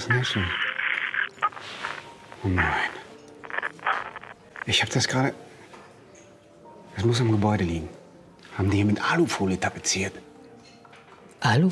denn jetzt los? Oh nein. Ich hab das gerade... Das muss im Gebäude liegen. Haben die hier mit Alufolie tapeziert. Alu?